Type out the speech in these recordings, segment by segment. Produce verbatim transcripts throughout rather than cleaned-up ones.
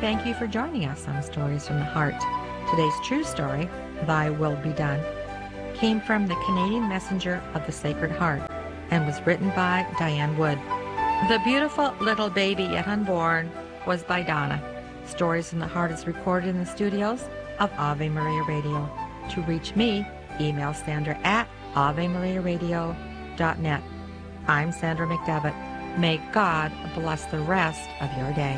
thank you for joining us on Stories from the Heart. Today's true story, Thy Will Be Done, came from the Canadian Messenger of the Sacred Heart and was written by Diane Wood. The Beautiful Little Baby Yet Unborn was by Donna. Stories from the Heart is recorded in the studios of Ave Maria Radio. To reach me, email Sandra at ave maria radio dot net. I'm Sandra McDevitt. May God bless the rest of your day.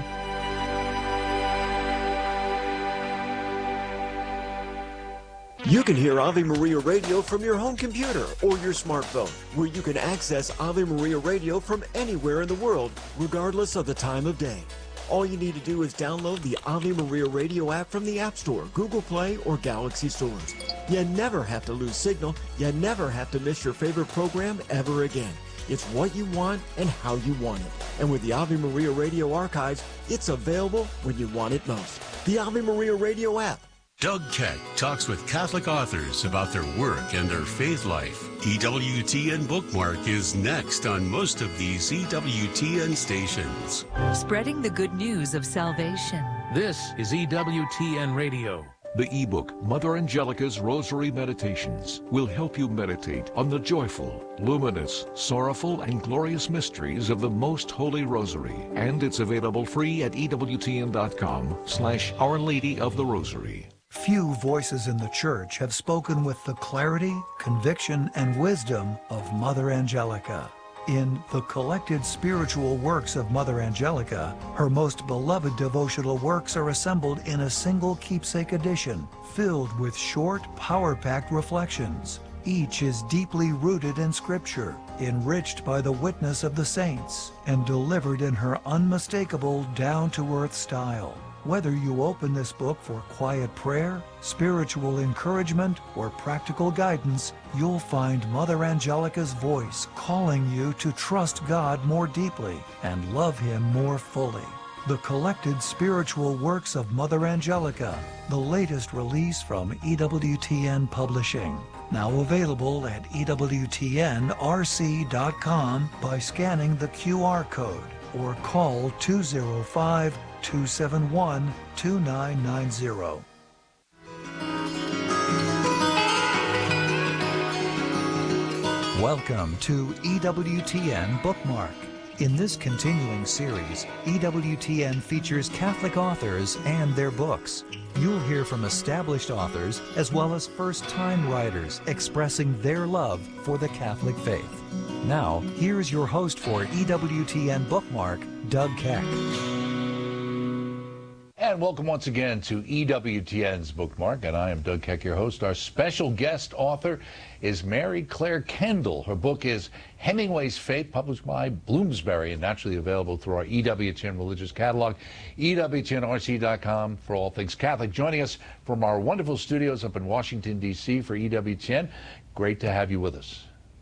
You can hear Ave Maria Radio from your home computer or your smartphone, where you can access Ave Maria Radio from anywhere in the world, regardless of the time of day. All you need to do is download the Ave Maria Radio app from the App Store, Google Play, or Galaxy stores. You never have to lose signal. You never have to miss your favorite program ever again. It's what you want and how you want it. And with the Ave Maria Radio archives, it's available when you want it most. The Ave Maria Radio app. Doug Keck talks with Catholic authors about their work and their faith life. E W T N Bookmark is next on most of these E W T N stations. Spreading the good news of salvation. This is E W T N Radio. The ebook, Mother Angelica's Rosary Meditations, will help you meditate on the joyful, luminous, sorrowful, and glorious mysteries of the Most Holy Rosary. And it's available free at E W T N dot com slash Our Lady of the Rosary. Few voices in the Church have spoken with the clarity, conviction, and wisdom of Mother Angelica. In The Collected Spiritual Works of Mother Angelica, her most beloved devotional works are assembled in a single keepsake edition, filled with short, power-packed reflections. Each is deeply rooted in Scripture, enriched by the witness of the saints, and delivered in her unmistakable, down-to-earth style. Whether you open this book for quiet prayer, spiritual encouragement, or practical guidance, you'll find Mother Angelica's voice calling you to trust God more deeply and love Him more fully. The Collected Spiritual Works of Mother Angelica, the latest release from E W T N Publishing. Now available at E W T N R C dot com by scanning the Q R code or call two oh five, two seven one, two nine nine zero. Welcome to E W T N Bookmark. In this continuing series, E W T N features Catholic authors and their books. You'll hear from established authors as well as first-time writers expressing their love for the Catholic faith. Now, here's your host for E W T N Bookmark, Doug Keck. And welcome once again to E W T N's Bookmark, and I am Doug Keck, your host. Our special guest author is Mary Claire Kendall. Her book is Hemingway's Faith, published by Bloomsbury, and naturally available through our E W T N Religious Catalog, E W T N R C dot com for all things Catholic. Joining us from our wonderful studios up in Washington, D C for E W T N. Great to have you with us.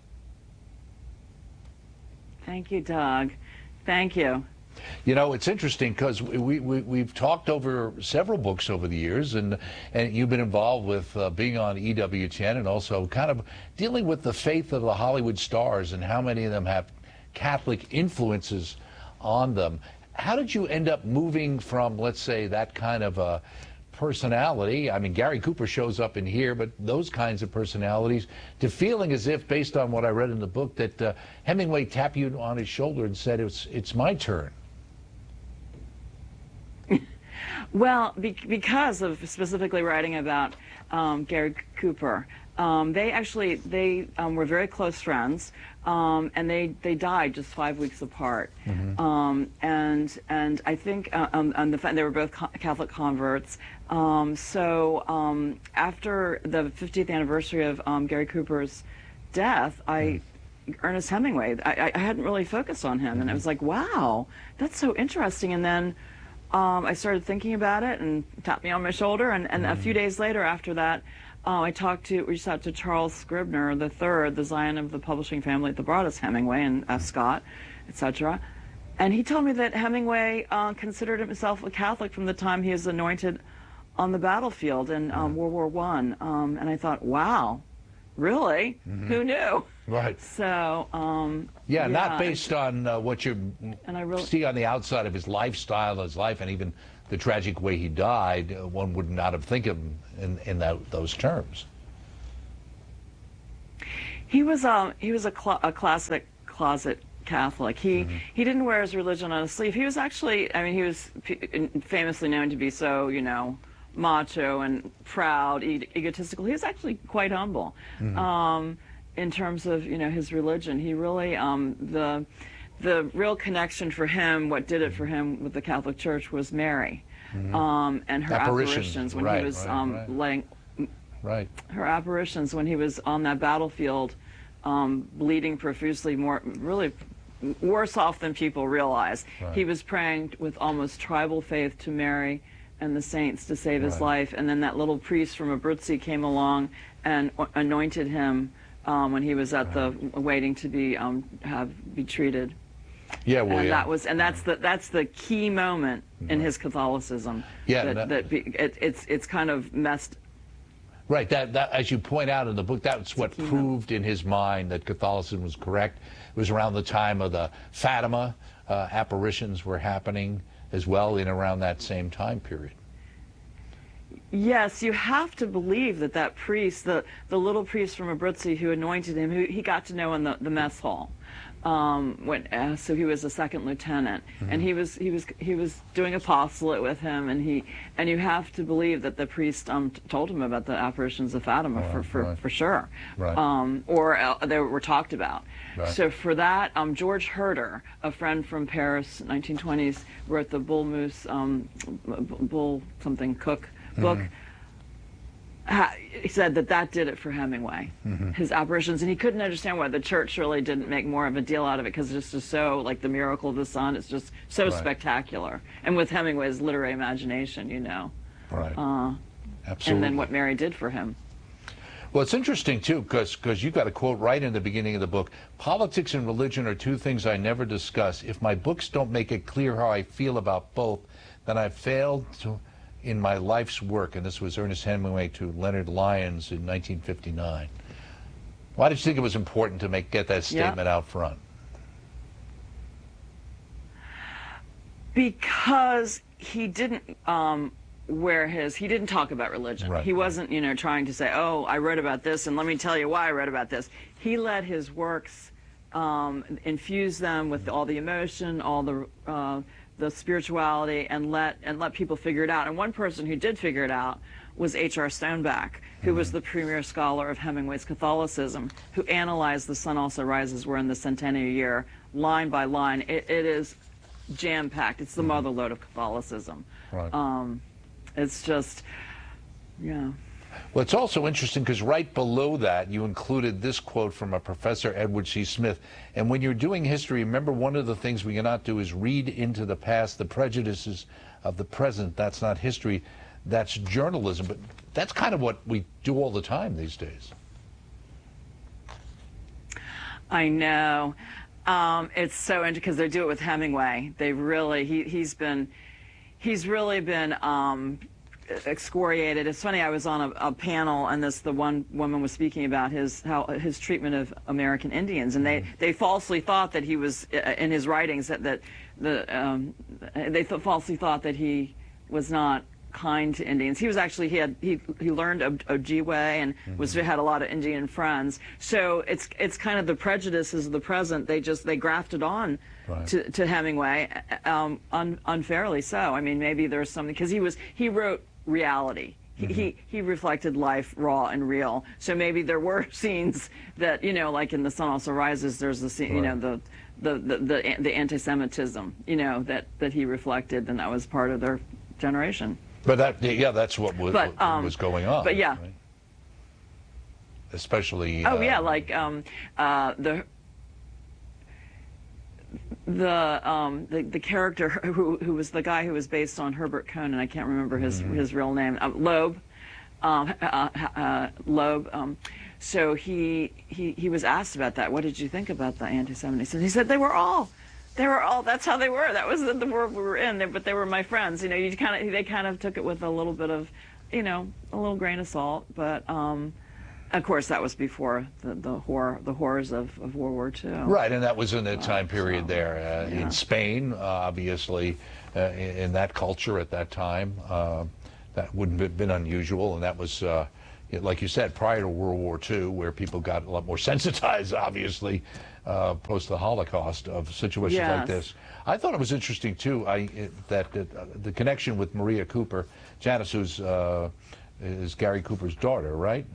Thank you, Doug. Thank you. You know, it's interesting because we, we, we've talked over several books over the years, and, and you've been involved with uh, being on E W T N and also kind of dealing with the faith of the Hollywood stars and how many of them have Catholic influences on them. How did you end up moving from, let's say, that kind of a personality? I mean, Gary Cooper shows up in here, but those kinds of personalities, to feeling as if, based on what I read in the book, that uh, Hemingway tapped you on his shoulder and said, it's, it's my turn. Well, be because of specifically writing about um, Gary Cooper, um, they actually they um, were very close friends, um, and they they died just five weeks apart. Mm-hmm. um, and and I think uh, um, and the fact they were both Catholic converts. Um, so um, after the fiftieth anniversary of um, Gary Cooper's death, I. Mm. Ernest Hemingway, I, I hadn't really focused on him, mm-hmm. and I was like, wow, that's so interesting. And then Um, I started thinking about it and tapped me on my shoulder, and, and mm. a few days later after that, um, I talked to, reached out to Charles Scribner the third, the Zion of the publishing family that brought us Hemingway and F. Scott, et cetera. And he told me that Hemingway uh, considered himself a Catholic from the time he was anointed on the battlefield in um, World War One. Um, and I thought, wow, really? Mm-hmm. Who knew? Right. So, um, yeah, yeah, not based on uh, what you and I really, see on the outside of his lifestyle, his life, and even the tragic way he died. Uh, one would not have think of him in, in that, those terms. He was um he was a, cl a classic closet Catholic. He mm-hmm. he didn't wear his religion on his sleeve. He was actually, I mean, he was p famously known to be so, you know, macho and proud, e egotistical. He was actually quite humble. Mm-hmm. um, in terms of, you know, his religion. He really, um, the, the real connection for him, what did it for him with the Catholic Church was Mary, mm-hmm. um, and her apparitions, apparitions when right, he was right, um, right. laying, right. her apparitions when he was on that battlefield, um, bleeding profusely, more, really worse off than people realize. Right. He was praying with almost tribal faith to Mary and the saints to save his right. life, and then that little priest from Abruzzi came along and anointed him Um, when he was at the waiting to be um, have be treated. Yeah, well, and yeah. that was and that's the that's the key moment in his Catholicism. Yeah, that, that, that be, it, it's it's kind of messed. Right. That that as you point out in the book, that's what proved moment. in his mind that Catholicism was correct. It was around the time of the Fatima uh, apparitions were happening as well, in around that same time period. Yes, you have to believe that that priest, the, the little priest from Abruzzi who anointed him, who he got to know in the, the mess hall. Um, when, uh, so he was a second lieutenant, mm-hmm. and he was he was he was doing apostolate with him, and he and you have to believe that the priest um, t told him about the apparitions of Fatima right, for for, right. for sure, right. um, or uh, they were talked about. Right. So for that, um, George Herder, a friend from Paris, nineteen twenties, wrote the Bull Moose um, Bull something Cook book. Mm-hmm. He said that that did it for Hemingway, mm-hmm. his apparitions, and he couldn't understand why the church really didn't make more of a deal out of it, because it's just so, like the miracle of the sun, it's just so right. spectacular. And with Hemingway's literary imagination, you know. Right. Uh, Absolutely. And then what Mary did for him. Well, it's interesting, too, because because you got a quote right in the beginning of the book. Politics and religion are two things I never discuss. If my books don't make it clear how I feel about both, then I've failed to... in my life's work. And this was Ernest Hemingway to Leonard Lyons in nineteen fifty-nine. Why did you think it was important to make get that statement yeah. out front? Because he didn't um, wear his, he didn't talk about religion. Right. He wasn't, you know, trying to say, oh, I wrote about this, and let me tell you why I wrote about this. He let his works um, infuse them with all the emotion, all the uh, the spirituality, and let and let people figure it out. And one person who did figure it out was H R Stoneback, who mm-hmm. was the premier scholar of Hemingway's Catholicism, who analyzed The Sun Also Rises. We're in the centennial year, line by line. It, it is jam-packed. It's the mm-hmm. mother lode of Catholicism. Right. Um, it's just, yeah. Well, it's also interesting because right below that, you included this quote from a Professor Edward C. Smith. And when you're doing history, remember, one of the things we cannot do is read into the past the prejudices of the present. That's not history. That's journalism. But that's kind of what we do all the time these days. I know. Um, it's so interesting because they do it with Hemingway. They really, he, he's been, he's really been, um, excoriated. It's funny, I was on a, a panel, and this the one woman was speaking about his how his treatment of American Indians, and they they falsely thought that he was in his writings that that the um, they th falsely thought that he was not kind to Indians. He was actually he had he he learned Ojibwe and mm-hmm. was had a lot of Indian friends. So it's it's kind of the prejudices of the present. They just they grafted on. Right. To, to Hemingway, um, un, unfairly so. I mean, maybe there's something, because he was he wrote reality. He, mm-hmm. he he reflected life raw and real. So maybe there were scenes that, you know, like in The Sun Also Rises, there's the scene, right. you know, the the the the, the anti-Semitism, you know, that that he reflected, and that was part of their generation. But that yeah, that's what was, but, what um, was going on. But yeah, right? Especially. Oh uh, yeah, like um, uh, the. The, um, the the character who who was the guy who was based on Herbert Conan, I can't remember his mm-hmm. his real name, uh, Loeb, um, uh, uh, Loeb. Um, so he he he was asked about that. What did you think about the anti-Semitism? He said they were all, they were all. That's how they were. That was the, the world we were in. They, but they were my friends. You know, you kind of they kind of took it with a little bit of, you know, a little grain of salt. But um, of course, that was before the, the horror, the horrors of, of World War Two. Right, and that was in the time period so, there uh, yeah. in Spain, uh, obviously, uh, in, in that culture at that time. Uh, that wouldn't have been unusual, and that was, uh, like you said, prior to World War Two, where people got a lot more sensitized, obviously, uh, post the Holocaust of situations yes. like this. I thought it was interesting too. I it, that, that uh, the connection with Maria Cooper, Janice, who's uh, is Gary Cooper's daughter, right?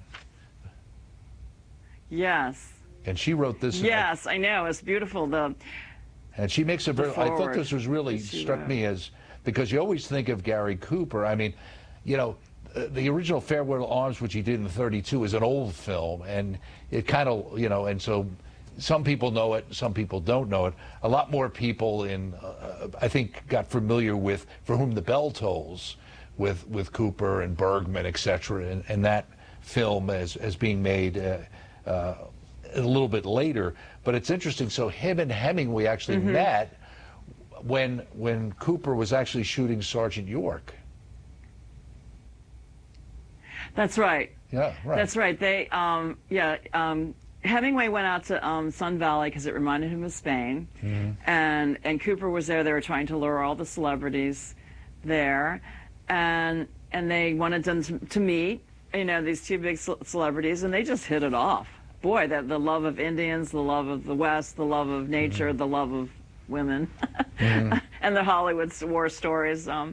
Yes. And she wrote this. Yes, I, I know. It's beautiful. The and she makes a very. I thought this was really struck wrote. me as, because you always think of Gary Cooper. I mean, you know, uh, the original Farewell to Arms, which he did in thirty-two, is an old film, and it kind of, you know, and so some people know it, some people don't know it. A lot more people in, uh, I think, got familiar with For Whom the Bell Tolls, with with Cooper and Bergman, et cetera, and, and that film as as being made uh, uh, a little bit later. But it's interesting. So him and Hemingway actually mm-hmm. met when when Cooper was actually shooting Sergeant York. That's right. Yeah, right. That's right. They, um, yeah, um, Hemingway went out to um, Sun Valley because it reminded him of Spain, mm-hmm. and and Cooper was there. They were trying to lure all the celebrities there, and and they wanted them to, to meet, you know, these two big ce celebrities, and they just hit it off. Boy, that the love of Indians, the love of the West, the love of nature, mm-hmm. the love of women, mm-hmm. and the Hollywood war stories. Um,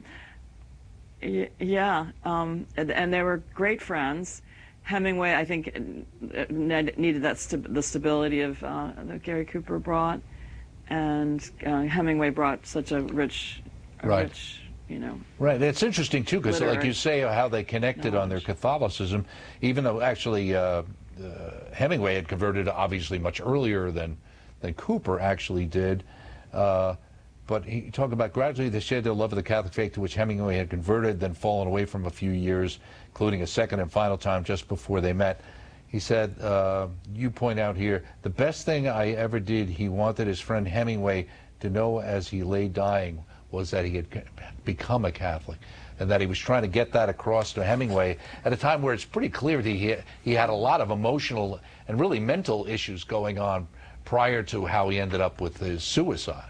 yeah, um, and, and they were great friends. Hemingway, I think, needed that st the stability of uh, that Gary Cooper brought, and uh, Hemingway brought such a rich, a right. rich, you know. Right. It's interesting too, because like you say, how they connected knowledge. on their Catholicism, even though actually uh, uh, Hemingway had converted obviously much earlier than than Cooper actually did. Uh, But he talked about gradually they shared their love of the Catholic faith, to which Hemingway had converted, then fallen away from a few years, including a second and final time just before they met. He said, uh, you point out here, the best thing I ever did, he wanted his friend Hemingway to know as he lay dying, was that he had become a Catholic, and that he was trying to get that across to Hemingway at a time where it's pretty clear that he, he had a lot of emotional and really mental issues going on prior to how he ended up with his suicide.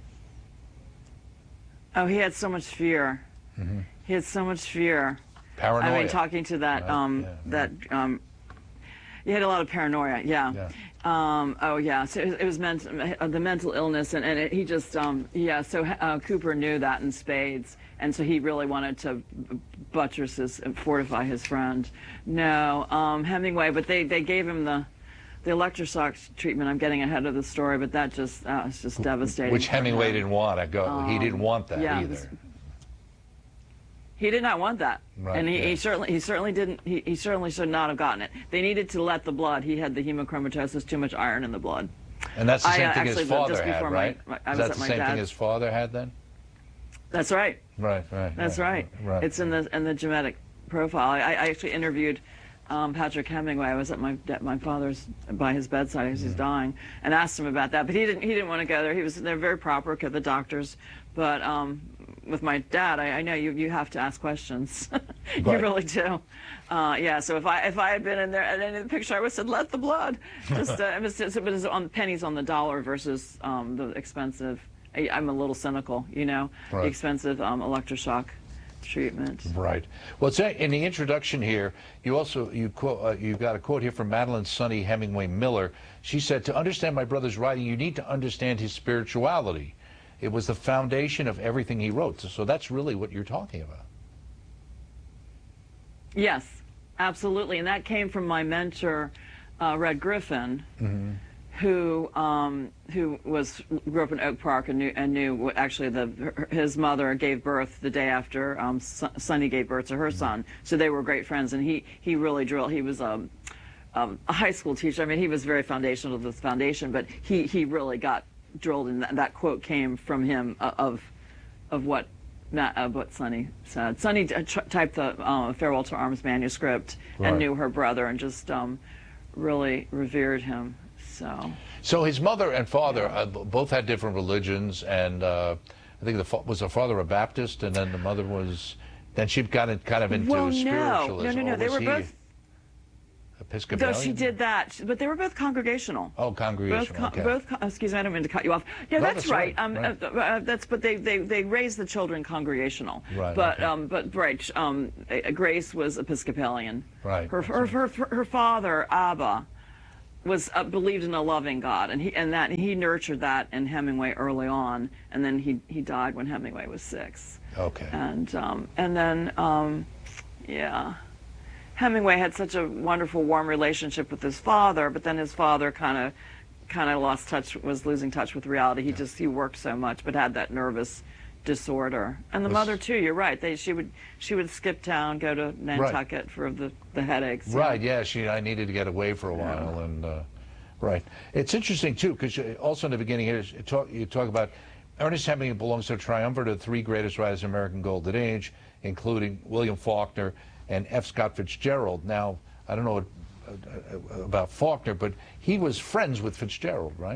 Oh, he had so much fear. Mm-hmm. He had so much fear. Paranoia. I mean, talking to that, right. um, yeah, that, um, he had a lot of paranoia. Yeah. yeah. Um, oh, yeah. So it, it was meant uh, the mental illness, and, and it, he just, um, yeah. So uh, Cooper knew that in spades, and so he really wanted to buttress his, fortify his friend. No, um, Hemingway, but they they gave him the. The electroshock treatment, I'm getting ahead of the story, but that just uh, it's just devastating. Which Hemingway didn't want to go. Um, he didn't want that yeah, either. He did not want that, right, and he, yeah. he certainly he certainly didn't. He, he certainly should not have gotten it. They needed to let the blood. He had the hemochromatosis, too much iron in the blood. And that's the same I, uh, thing actually, his father just had, before right? My, my, I Is was that at the my same dad's. thing his father had then? That's right. Right, right. That's right, right. right. It's in the in the genetic profile. I, I actually interviewed Um, Patrick Hemingway. I was at my my father's by his bedside as he's yeah. dying, and asked him about that. But he didn't he didn't want to go there. He was they're very proper, the doctors. But um, with my dad, I, I know you you have to ask questions. you right. really do. Uh, yeah. So if I if I had been in there at any of the picture, I would have said let the blood. Just uh, it was, it was on pennies on the dollar versus um, the expensive. I, I'm a little cynical, you know, right. the expensive um, electroshock treatment. Right. Well, it's in the introduction here. You also you quote uh, you got a quote here from Madeline Sonny Hemingway Miller. She said, "To understand my brother's writing, you need to understand his spirituality. It was the foundation of everything he wrote." So, so that's really what you're talking about. Yes, absolutely, and that came from my mentor, uh, Red Griffin. Mm-hmm. Who um, who was grew up in Oak Park and knew and knew actually the his mother gave birth the day after um, Sonny gave birth to her son, so they were great friends. And he he really drilled. He was um, um, a high school teacher. I mean, he was very foundational to this foundation, but he he really got drilled. And that, that quote came from him uh, of of what Matt, uh, what Sonny said. Sonny typed the uh, Farewell to Arms manuscript right. and knew her brother and just um, really revered him. So. so his mother and father yeah. uh, both had different religions, and uh, I think the fa was the father a Baptist, and then the mother was. Then she got it kind of into well, no. spiritualism. No, no, no, or they was were he both. Episcopalian? Though she did that, but they were both congregational. Oh, congregational. Both, con okay. both con excuse me, I don't mean to cut you off. Yeah, No, that's, that's right. right, Um, right. Uh, uh, that's but they they they raised the children congregational. Right, But okay. um, but right. Um, uh, Grace was Episcopalian. Right, Her that's her, right. her her father Abba was uh, believed in a loving God, and he and that he nurtured that in Hemingway early on, and then he he died when Hemingway was six. Okay. And um, and then um, yeah. Hemingway had such a wonderful, warm relationship with his father, but then his father kind of, kind of lost touch, was losing touch with reality. He yeah. just he worked so much, but had that nervous disorder. And the was, mother too. You're right. They she would she would skip town, go to Nantucket right. for the the headaches. Right. Yeah. yeah. She I needed to get away for a while, yeah. and uh, right. It's interesting too because also in the beginning here you talk you talk about Ernest Hemingway belongs to a triumvirate of the three greatest writers of the American Golden Age, including William Faulkner and F. Scott Fitzgerald. Now, I don't know what, uh, about Faulkner, but he was friends with Fitzgerald, right?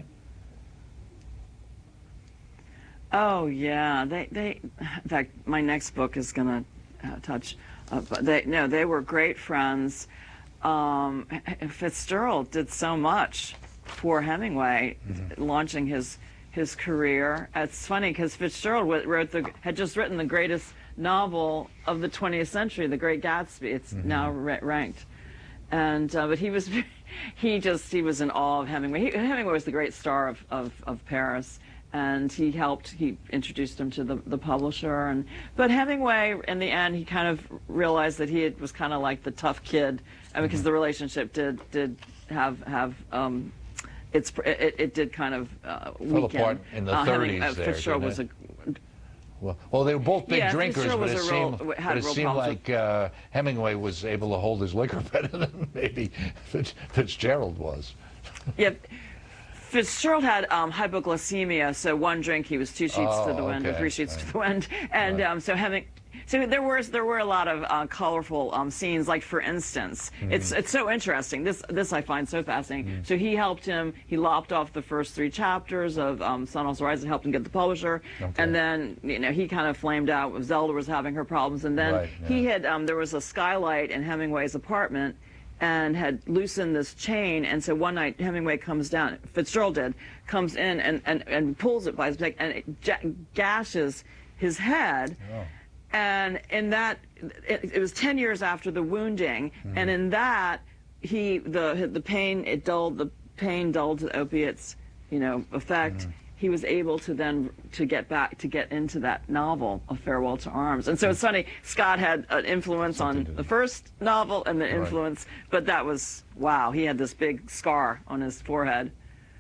Oh yeah, they they. In fact, my next book is going to uh, touch. Uh, but they no, they were great friends. Um, Fitzgerald did so much for Hemingway, mm-hmm. launching his his career. It's funny because Fitzgerald wrote the had just written the greatest novel of the twentieth century, The Great Gatsby. It's mm-hmm. now ra ranked, and uh, but he was, he just he was in awe of Hemingway. He, Hemingway was the great star of, of of Paris, and he helped. He introduced him to the the publisher, and but Hemingway in the end he kind of realized that he had, was kind of like the tough kid, and because mm-hmm. the relationship did did have have. Um, it's it, it did kind of uh, fell apart in the thirties. Uh, Fitzgerald was a Well, well, they were both big yeah, drinkers, but it seemed, real, but it seemed like uh, Hemingway was able to hold his liquor better than maybe Fitz, Fitzgerald was. Yeah, Fitzgerald had um, hypoglycemia, so one drink he was two sheets oh, to the wind, okay. or three sheets right. to the wind, and right. um, so Heming. So there was there were a lot of uh, colorful um, scenes. Like for instance, mm-hmm. it's it's so interesting. This this I find so fascinating. Mm-hmm. So he helped him. He lopped off the first three chapters of um, Sun Also Rises, helped him get the publisher, okay. and then you know he kind of flamed out. Zelda was having her problems, and then right, yeah. he had um, there was a skylight in Hemingway's apartment, and had loosened this chain. And so one night Hemingway comes down. Fitzgerald did comes in and and, and pulls it by his neck, and it gashes his head. Oh. And in that, it, it was ten years after the wounding, mm-hmm. and in that, he the the pain it dulled the pain dulled the opiates, you know, effect. Mm-hmm. He was able to then to get back to get into that novel, A Farewell to Arms. And so it's funny, Scott had an influence Something on the first novel and the influence, right. but that was wow. He had this big scar on his forehead.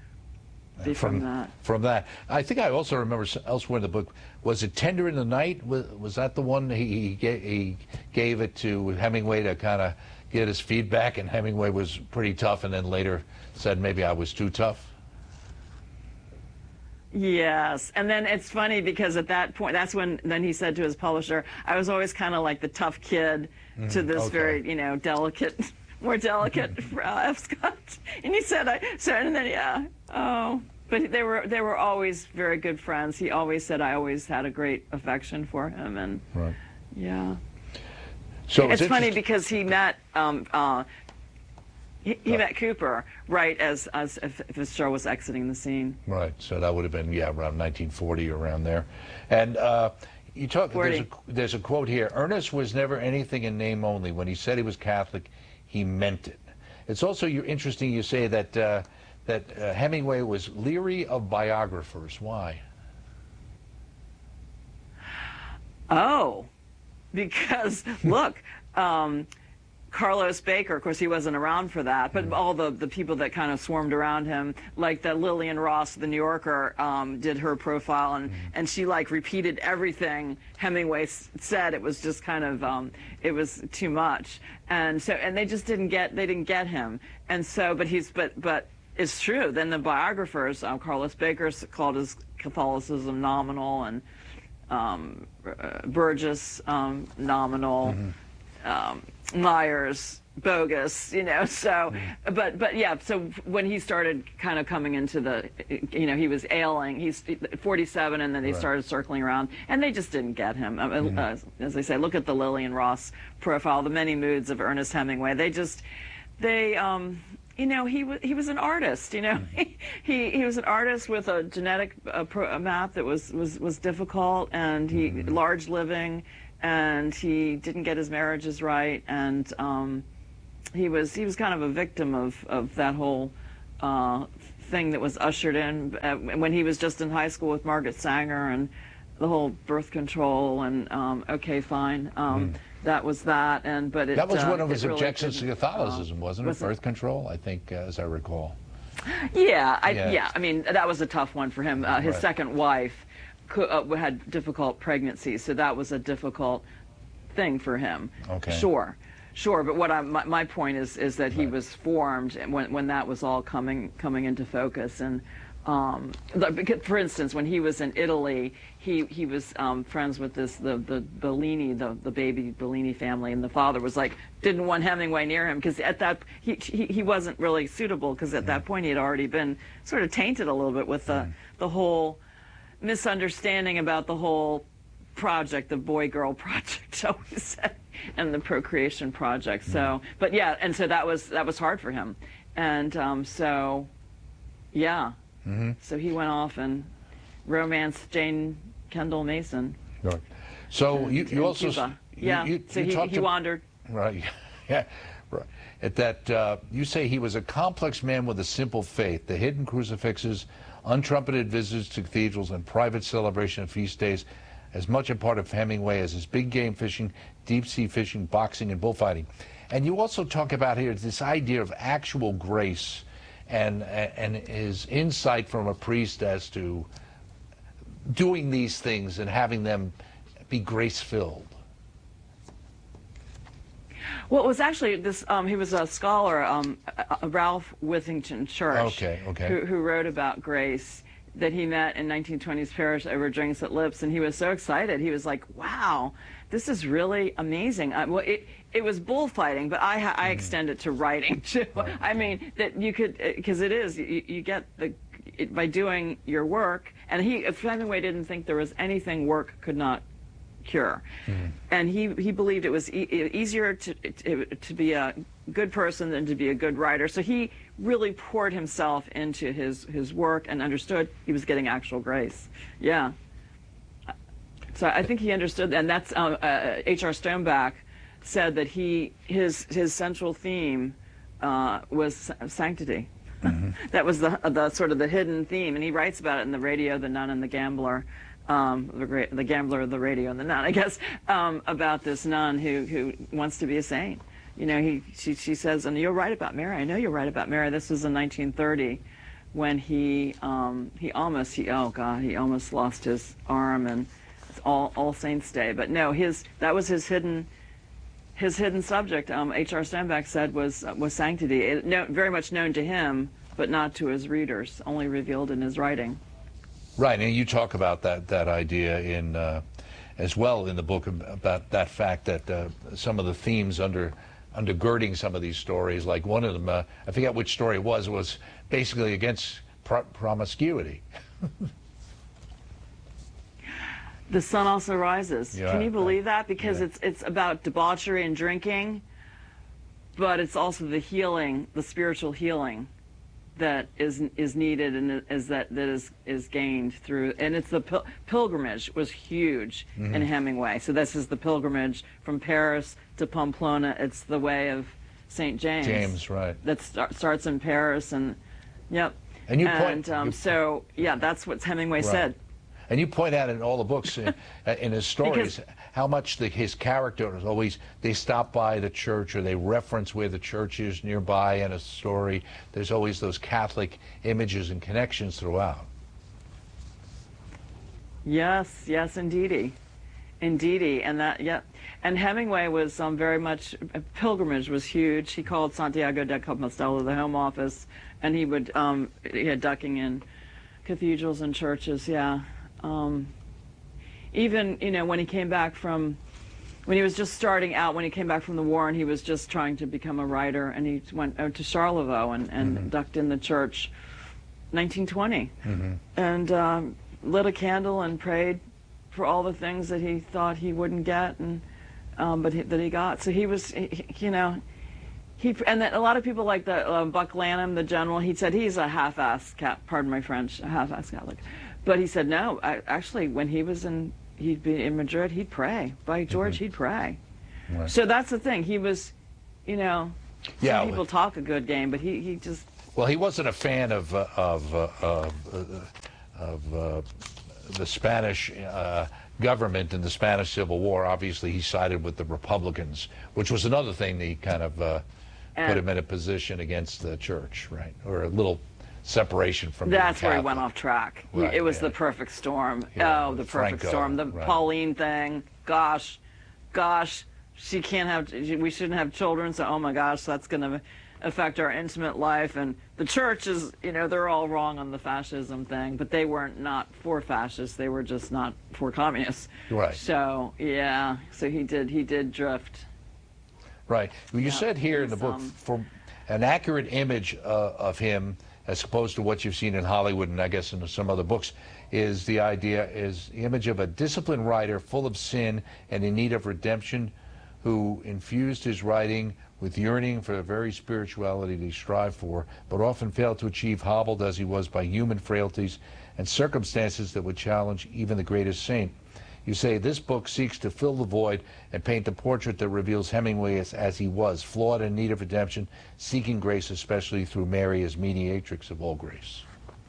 From, from that. From that. I think I also remember elsewhere in the book, was it Tender in the Night? Was, was that the one he, he, gave, he gave it to Hemingway to kind of get his feedback, and Hemingway was pretty tough and then later said maybe I was too tough? Yes, and then it's funny because at that point, that's when then he said to his publisher, I was always kind of like the tough kid mm, to this okay. very, you know, delicate... more delicate uh, F. Scott, and he said, "I." So and then yeah, oh, but they were they were always very good friends. He always said, "I always had a great affection for him," and right. yeah. So it's, it's funny because he met um, uh, he, he uh, met Cooper right as as Fitzgerald was exiting the scene. Right. So that would have been yeah around nineteen forty or around there, and. Uh, You talk. There's a, there's a quote here. Ernest was never anything in name only. When he said he was Catholic, he meant it. It's also you're interesting. You say that uh, that uh, Hemingway was leery of biographers. Why? Oh, because look. Um, Carlos Baker, of course, he wasn't around for that, but mm. all the, the people that kind of swarmed around him, like the Lillian Ross, the New Yorker, um, did her profile, and, mm. and she, like, repeated everything Hemingway said. It was just kind of, um, it was too much. And so, and they just didn't get, they didn't get him. And so, but he's, but, but it's true. Then the biographers, um, Carlos Baker called his Catholicism nominal, and um, uh, Burgess um, nominal. Mm-hmm. Um, Myers bogus, you know, so but but yeah, so when he started kind of coming into the, you know, he was ailing, he's forty-seven, and then they right. started circling around, and they just didn't get him. Mm-hmm. uh, as I say, look at the Lillian Ross profile, The Many Moods of Ernest Hemingway. They just they, um, you know, he was he was an artist. You know, mm-hmm. he he was an artist with a genetic uh, pro, a map that was was was difficult, and he mm-hmm. large living, and he didn't get his marriages right, and um, he was he was kind of a victim of of that whole uh, thing that was ushered in uh, when he was just in high school with Margaret Sanger and the whole birth control and um, okay, fine. Um, mm. That was that, and but it, that was uh, one of his really objections to Catholicism, uh, wasn't it? was Birth it? control, I think, uh, as I recall. Yeah, I, yeah, yeah. I mean, that was a tough one for him. Uh, his right. second wife could, uh, had difficult pregnancies, so that was a difficult thing for him. Okay. Sure, sure. But what I, my, my point is, is that he right. was formed when when that was all coming coming into focus. And um, the, for instance, when he was in Italy, he he was um, friends with this the the Bellini, the the baby Bellini family, and the father was like didn't want Hemingway near him because at that he, he he wasn't really suitable because at mm. that point he had already been sort of tainted a little bit with the mm. the whole misunderstanding about the whole project, the boy-girl project, shall we say, and the procreation project. So, mm. but yeah, and so that was that was hard for him, and um, so yeah, mm-hmm. so he went off and romanced Jane Kendall Mason. Right. So in, you, you also Cuba. you, yeah. You, so you he, talked he to, wandered. Right. Yeah. Right. At that uh, you say he was a complex man with a simple faith. The hidden crucifixes, untrumpeted visits to cathedrals, and private celebration of feast days, as much a part of Hemingway as his big game fishing, deep sea fishing, boxing, and bullfighting. And you also talk about here this idea of actual grace, and and his insight from a priest as to doing these things and having them be grace-filled. Well, it was actually this. Um, he was a scholar, um, uh, Ralph Withington Church, okay, okay. Who, who wrote about grace that he met in nineteen twenties Paris over drinks at Lips, and he was so excited. He was like, "Wow, this is really amazing." Uh, well, it it was bullfighting, but I I extend it to writing too. Right. I mean that you could because it is you, you get the it, by doing your work, and he Hemingway didn't think there was anything work could not cure, mm. and he he believed it was e easier to, to to be a good person than to be a good writer. So he really poured himself into his his work and understood he was getting actual grace. Yeah. So I think he understood, and that's um, uh, H R Stoneback said that he his his central theme uh, was sanctity. Mm-hmm. That was the the sort of the hidden theme, and he writes about it in The Radio, The Nun, and the Gambler. Um, the, great, the Gambler, the Radio, and the Nun, I guess, um, about this nun who who wants to be a saint. You know, he she she says, and you're right about Mary. I know you're right about Mary. This was in nineteen thirty, when he um, he almost he oh God he almost lost his arm, and it's all All Saints Day. But no, his that was his hidden his hidden subject. Um, H R Stoneback said was was sanctity. It, no, very much known to him, but not to his readers. Only revealed in his writing. Right, and you talk about that that idea in uh, as well in the book about that fact that uh, some of the themes under undergirding some of these stories, like one of them, uh, I forget which story it was, was basically against pro promiscuity. The Sun Also Rises. Yeah, Can you believe that? Because yeah. it's it's about debauchery and drinking, but it's also the healing, the spiritual healing that is is needed and is that that is is gained through, and it's the pil pilgrimage was huge mm-hmm. in Hemingway. So this is the pilgrimage from Paris to Pamplona. It's the way of Saint James. James, right? That start, starts in Paris, and yep. And you and point, um, you, so yeah, that's what Hemingway right. said. And you point out in all the books, in, in his stories, because, how much the, his character is always, they stop by the church or they reference where the church is nearby in a story. There's always those Catholic images and connections throughout. Yes, yes, indeedy. Indeedy. And that, yeah. And Hemingway was um, very much, pilgrimage was huge. He called Santiago de Compostela the home office, and he would, um, he had ducking in cathedrals and churches, yeah. Um, even, you know, when he came back from, when he was just starting out, when he came back from the war and he was just trying to become a writer, and he went out to Charlevoix and, and mm-hmm. ducked in the church, nineteen twenty, mm-hmm. and um, lit a candle and prayed for all the things that he thought he wouldn't get, and um, but he, that he got. So he was, he, you know, he and then a lot of people like the uh, Buck Lanham, the general. He said he's a half-ass cat. Pardon my French, a half-ass Catholic. But he said no. I, actually, when he was in, he'd be in Madrid. He'd pray. By George, mm-hmm. he'd pray. Right. So that's the thing. He was, you know, yeah, some people talk a good game, but he he just. Well, he wasn't a fan of uh, of uh, of, uh, of uh, the Spanish uh, government in the Spanish Civil War. Obviously, he sided with the Republicans, which was another thing that he kind of uh, put him in a position against the church, right? Or a little separation from. That's where he went off track. Right, he, it was yeah. the perfect storm. Yeah, oh, the perfect Franco, storm. The right. Pauline thing. Gosh, gosh, she can't have. We shouldn't have children. So, oh my gosh, that's going to affect our intimate life. And the church is, you know, they're all wrong on the fascism thing, but they weren't not for fascists. They were just not for communists. Right. So yeah. So he did. He did drift. Right. Well, you yeah, said here in the book, um, for an accurate image uh, of him, as opposed to what you've seen in Hollywood and I guess in some other books, is the idea is the image of a disciplined writer full of sin and in need of redemption, who infused his writing with yearning for the very spirituality that he strived for, but often failed to achieve, hobbled as he was by human frailties and circumstances that would challenge even the greatest saint. You say this book seeks to fill the void and paint the portrait that reveals Hemingway as, as he was, flawed and in need of redemption, seeking grace especially through Mary as mediatrix of all grace.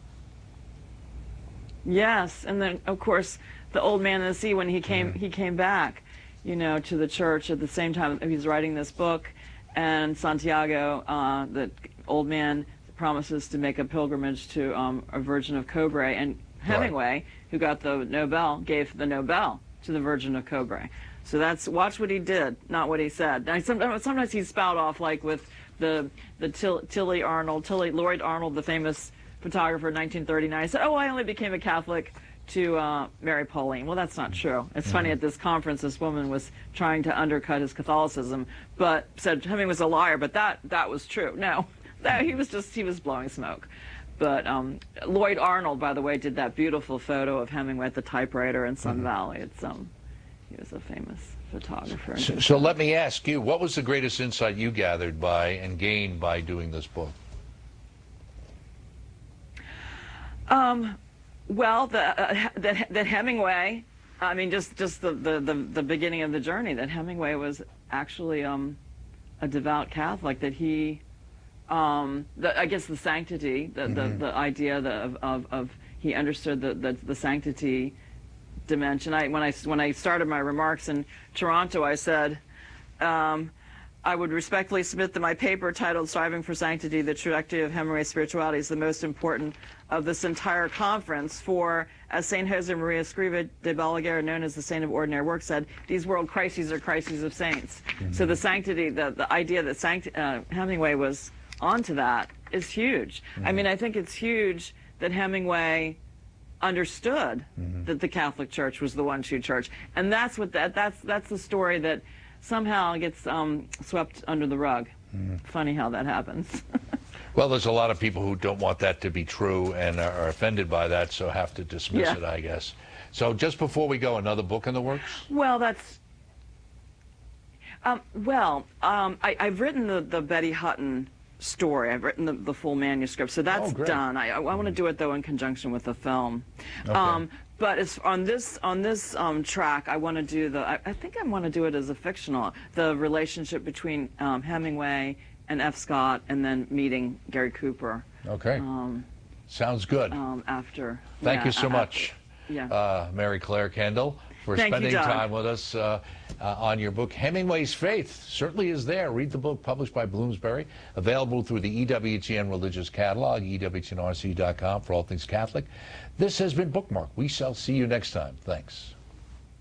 Yes, and then of course the old man in the sea, when he came mm-hmm. he came back, you know, to the church at the same time he was writing this book, and Santiago, uh, the old man, promises to make a pilgrimage to um, a Virgin of Cobre, and Hemingway, right. who got the Nobel, gave the Nobel to the Virgin of Cobre. So that's, watch what he did, not what he said. Now, sometimes, sometimes he spout off, like with the the Till, Tilly Arnold, Tilly Lloyd Arnold, the famous photographer in nineteen thirty-nine. He said, oh, I only became a Catholic to uh, marry Pauline. Well, that's not true. It's mm-hmm. funny, at this conference, this woman was trying to undercut his Catholicism, but said Hemingway was a liar, but that, that was true. No, that, he was just, he was blowing smoke. But um, Lloyd Arnold, by the way, did that beautiful photo of Hemingway at the typewriter in Sun mm-hmm. Valley. It's um, he was a famous photographer. So, so let me ask you, what was the greatest insight you gathered by and gained by doing this book? Um, well, the, uh, that, that Hemingway, I mean, just just the, the the the beginning of the journey. That Hemingway was actually um, a devout Catholic. That he. Um, the, I guess the sanctity, the, mm-hmm. the, the idea the, of, of, of he understood the, the, the sanctity dimension. I, when, I, when I started my remarks in Toronto, I said, um, I would respectfully submit that my paper titled Striving for Sanctity, the Trajectory of Hemingway's Spirituality, is the most important of this entire conference, for, as Saint Jose Maria Escriva de Balaguer, known as the Saint of Ordinary Work, said, these world crises are crises of saints. Mm-hmm. So the sanctity, the, the idea that sanct uh, Hemingway was onto that is huge. Mm-hmm. I mean, I think it's huge that Hemingway understood mm-hmm. that the Catholic Church was the one true church, and that's what that that's that's the story that somehow gets um, swept under the rug. Mm-hmm. Funny how that happens. Well, there's a lot of people who don't want that to be true and are offended by that, so have to dismiss yeah. it, I guess. So just before we go, another book in the works? Well, that's um, well, um, I, I've written the the Betty Hutton story. I've written the, the full manuscript, so that's oh, done. I, I want to do it though in conjunction with the film. Okay. Um, but it's on this on this um, track, I want to do the. I, I think I want to do it as a fictional, the relationship between um, Hemingway and F. Scott, and then meeting Gary Cooper. Okay. Um, Sounds good. Um, after. Thank yeah, you so after, much, yeah. uh, Mary Claire Kendall, for Thank spending you, time with us uh, uh, on your book. Hemingway's Faith certainly is there. Read the book, published by Bloomsbury, available through the E W T N Religious Catalog, E W T N R C dot com for all things Catholic. This has been Bookmark. We shall see you next time. Thanks.